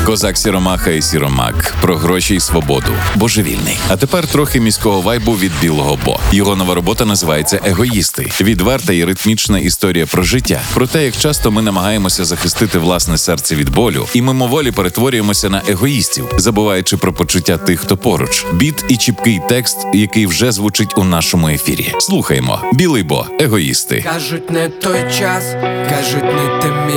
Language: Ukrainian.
Козак Сіромаха і Сіромак. Про гроші і свободу. Божевільний. А тепер трохи міського вайбу від Білого Бо. Його нова робота називається «Егоїсти». Відверта і ритмічна історія про життя. Про те, як часто ми намагаємося захистити власне серце від болю і мимоволі перетворюємося на егоїстів, забуваючи про почуття тих, хто поруч. Біт і чіпкий текст, який вже звучить у нашому ефірі. Слухаймо. Білий Бо. «Егоїсти». Кажуть, не той час, кажуть, не те